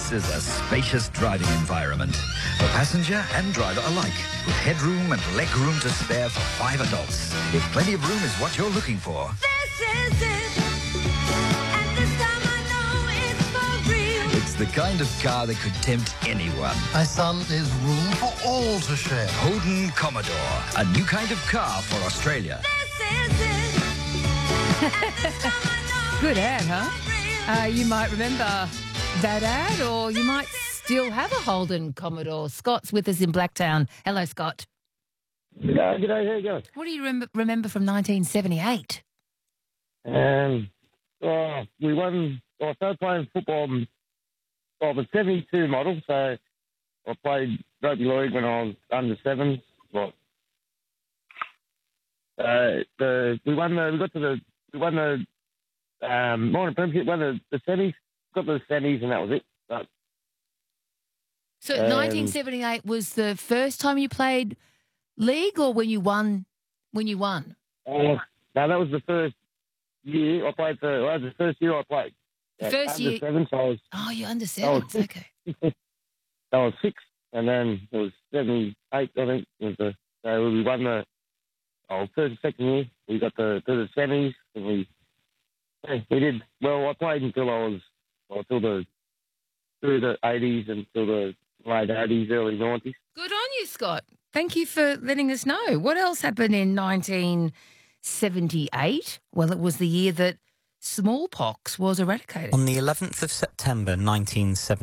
This is a spacious driving environment for passenger and driver alike, with headroom and legroom to spare for 5 adults. If plenty of room is what you're looking for, This is it. And this time I know it's for real. it's the kind of car that could tempt anyone. My son, there's room for all to share. Holden Commodore, a new kind of car for Australia. This is it. And this time I know Good ad, it's huh? for real. You might remember that ad, or you might still have a Holden Commodore. Scott's with us in Blacktown. Hello, Scott. G'day, how you going? What do you remember from 1978? We won. I started playing football. I was 72 model, so I played rugby league when I was under 7. We won the minor premiership, won the semis, got the semis, and that was it. But, So 1978 was the first time you played league, or when you won? no, that was the first year I played for. That was the first year I played. First under year. 7, so I was. Oh, you're under 7s. Okay. I was 6, and then it was 78, I think. So we won the first and second year. We got to the semis, and we did well. I played until through the 80s, until the late 80s, early 90s. Good on you, Scott. Thank you for letting us know. What else happened in 1978? Well, it was the year that smallpox was eradicated. On the 11th of September 1970.